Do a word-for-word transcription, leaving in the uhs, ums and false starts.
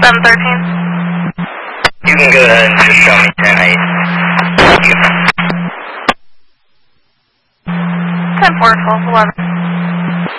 seven thirteen. You can go ahead and just show me ten eight. ten four, twelve eleven.